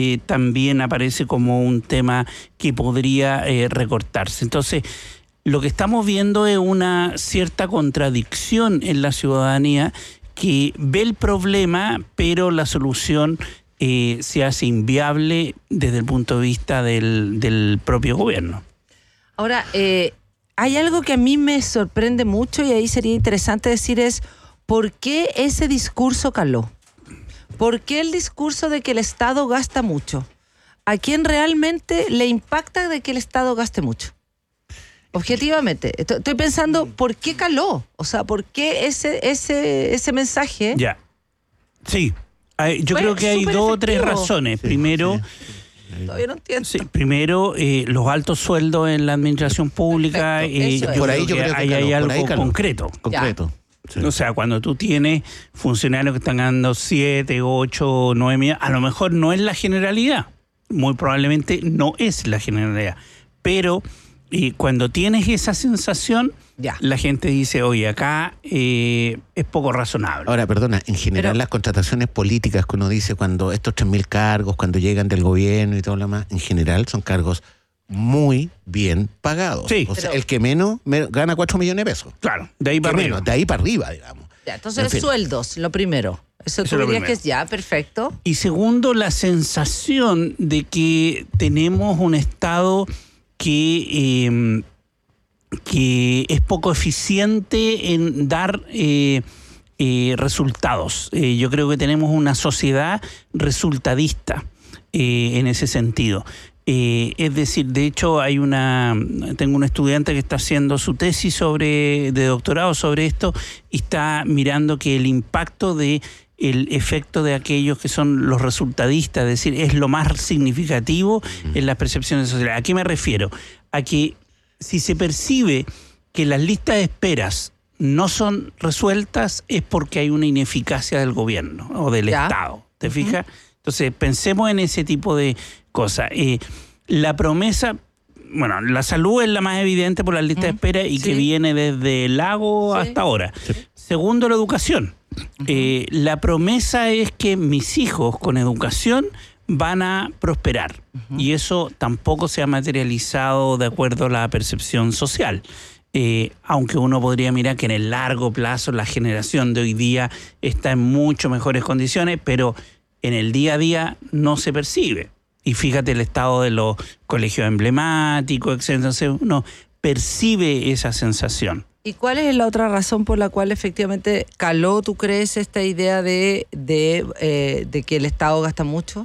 también aparece como un tema que podría recortarse. Entonces, lo que estamos viendo es una cierta contradicción en la ciudadanía que ve el problema, pero la solución se hace inviable desde el punto de vista del propio gobierno. Ahora, hay algo que a mí me sorprende mucho y ahí sería interesante decir es ¿por qué ese discurso caló? ¿Por qué el discurso de que el Estado gasta mucho? ¿A quién realmente le impacta de que el Estado gaste mucho? Objetivamente, estoy pensando, ¿por qué caló? O sea, ¿por qué ese mensaje? Ya, sí. Yo creo que hay dos o tres razones. Sí, primero, todavía no entiendo. Sí, primero, los altos sueldos en la administración pública. Por ahí yo creo que hay algo concreto. Sí. O sea, cuando tú tienes funcionarios que están ganando 7, 8, 9 millones, a lo mejor no es la generalidad. Muy probablemente no es la generalidad. Pero cuando tienes esa sensación, la gente dice, oye, acá es poco razonable. Ahora, perdona, en general las contrataciones políticas que uno dice cuando estos 3.000 cargos, cuando llegan del gobierno y todo lo demás, en general son cargos muy bien pagados. Sí. O sea, el que menos gana 4 millones de pesos. Claro, de ahí para arriba. De ahí para arriba, digamos. Ya, entonces, sueldos, lo primero. Eso tú dirías que es ya, perfecto. Y segundo, la sensación de que tenemos un Estado que es poco eficiente en dar resultados. Yo creo que tenemos una sociedad resultadista en ese sentido. Es decir, de hecho tengo un estudiante que está haciendo su tesis de doctorado sobre esto y está mirando que el impacto de el efecto de aquellos que son los resultadistas, es decir, es lo más significativo en las percepciones sociales. ¿A qué me refiero? A que si se percibe que las listas de esperas no son resueltas es porque hay una ineficacia del gobierno o del Estado. ¿Te fijas? Entonces, pensemos en ese tipo de cosas. La promesa, bueno, la salud es la más evidente por las listas de espera y que viene desde el lago hasta ahora. Sí. Segundo, la educación. La promesa es que mis hijos con educación van a prosperar y eso tampoco se ha materializado de acuerdo a la percepción social. Aunque uno podría mirar que en el largo plazo la generación de hoy día está en mucho mejores condiciones, pero en el día a día no se percibe. Y fíjate el estado de los colegios emblemáticos, etc. Entonces uno percibe esa sensación. ¿Y cuál es la otra razón por la cual efectivamente caló, tú crees, esta idea de que el Estado gasta mucho?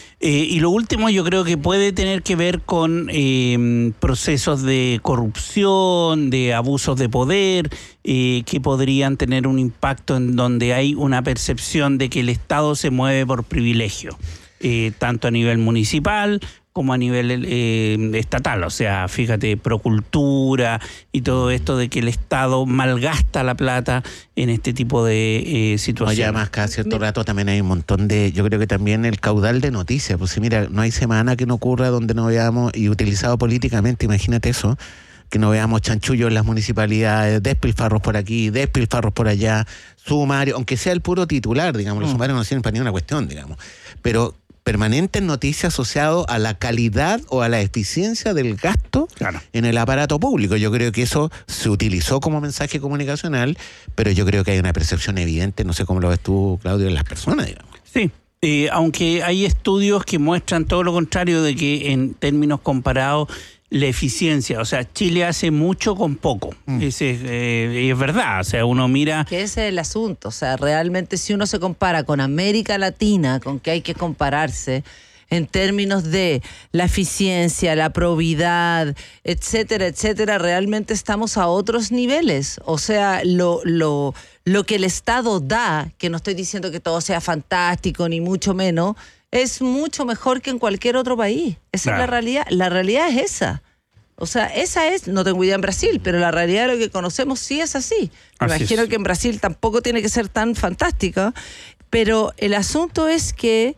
Y lo último yo creo que puede tener que ver con procesos de corrupción, de abusos de poder, que podrían tener un impacto en donde hay una percepción de que el Estado se mueve por privilegio, tanto a nivel municipal como a nivel estatal. O sea, fíjate, Procultura y todo esto de que el Estado malgasta la plata en este tipo de situaciones. Oye, además, cada cierto rato también hay un montón yo creo que también el caudal de noticias. Pues sí, mira, no hay semana que no ocurra donde no veamos, y utilizado políticamente, imagínate eso, que no veamos chanchullos en las municipalidades, despilfarros por aquí, despilfarros por allá, sumario, aunque sea el puro titular, digamos, los sumarios no sirven para ninguna cuestión, digamos, pero permanentes noticias asociadas a la calidad o a la eficiencia del gasto en el aparato público. Yo creo que eso se utilizó como mensaje comunicacional, pero yo creo que hay una percepción evidente, no sé cómo lo ves tú, Claudio, en las personas, digamos. Sí, aunque hay estudios que muestran todo lo contrario, de que en términos comparados la eficiencia, o sea, Chile hace mucho con poco. Es verdad, o sea, uno mira... Que ese es el asunto, o sea, realmente si uno se compara con América Latina, con que hay que compararse en términos de la eficiencia, la probidad, etcétera, etcétera, realmente estamos a otros niveles. O sea, lo que el Estado da, que no estoy diciendo que todo sea fantástico, ni mucho menos, es mucho mejor que en cualquier otro país. Esa es la realidad. La realidad es esa. O sea, esa es, no tengo idea en Brasil, pero la realidad de lo que conocemos sí es así. Me imagino que en Brasil tampoco tiene que ser tan fantástica, pero el asunto es que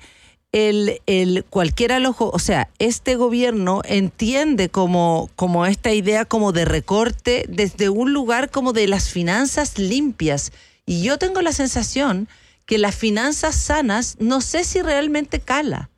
o sea, este gobierno entiende como esta idea como de recorte desde un lugar como de las finanzas limpias. Y yo tengo la sensación que las finanzas sanas, no sé si realmente cala.